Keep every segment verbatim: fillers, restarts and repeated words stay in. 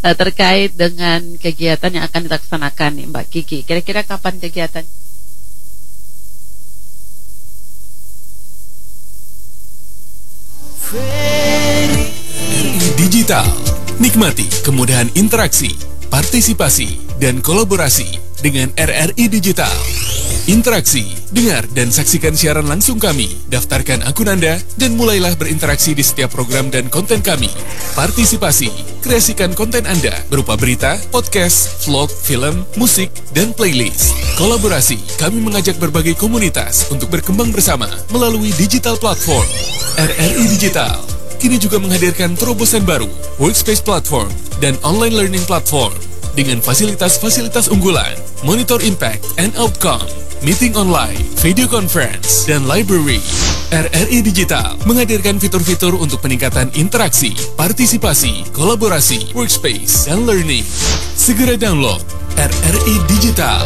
uh, terkait dengan kegiatan yang akan dilaksanakan nih Mbak Kiki. Kira-kira kapan kegiatan? Digital. Nikmati kemudahan interaksi, partisipasi, dan kolaborasi dengan R R I Digital. Interaksi, dengar dan saksikan siaran langsung kami, daftarkan akun Anda, dan mulailah berinteraksi di setiap program dan konten kami. Partisipasi, kreasikan konten Anda berupa berita, podcast, vlog, film, musik, dan playlist. Kolaborasi, kami mengajak berbagai komunitas untuk berkembang bersama melalui digital platform. R R I Digital kini juga menghadirkan terobosan baru, workspace platform, dan online learning platform dengan fasilitas-fasilitas unggulan, monitor impact and outcome, meeting online, video conference, dan library. R R I Digital menghadirkan fitur-fitur untuk peningkatan interaksi, partisipasi, kolaborasi, workspace, dan learning. Segera download R R I Digital.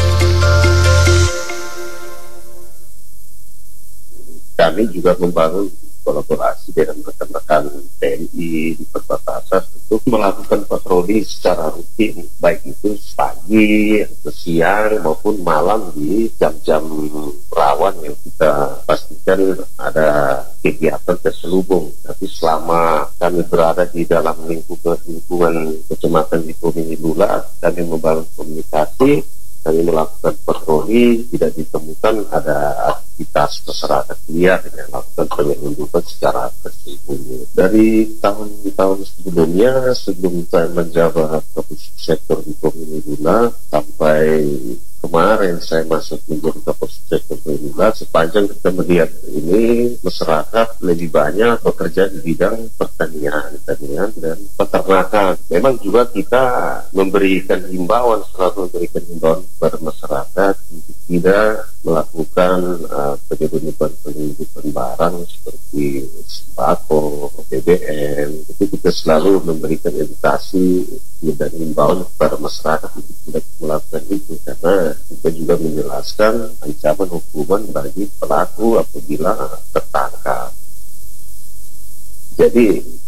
Kami juga membangun kolaborasi dengan rekan-rekan T N I di perbatasan untuk melakukan patroli secara rutin, baik itu pagi, siang maupun malam di jam-jam rawan yang kita pastikan ada kegiatan terselubung. Tapi selama kami berada di dalam lingkungan lingkungan kecamatan di Komini Lula, kami membangun komunikasi, kami melakukan patroli, tidak ditemukan ada aktivitas masyarakat liar yang melakukan penyelundupan secara tersembunyi. Dari tahun-tahun sebelumnya, sebelum saya menjabat Kapolsek Sektor di Komini Lula sampai kemarin saya masuk menjadi Kapolsek Sektor Komini Lula, sepanjang kita melihat ini masyarakat lebih banyak bekerja di bidang pertanian, pertanian dan peternakan. Memang juga kita memberikan himbauan, selalu memberikan himbauan kepada masyarakat untuk tidak melakukan uh, penyelundupan-penyelundupan barang seperti sembako, B B M. Itu kita selalu memberikan edukasi dan himbauan kepada masyarakat untuk tidak melakukan itu, karena kita juga menjelaskan ancaman hukuman bagi pelaku apabila tertangkap. Jadi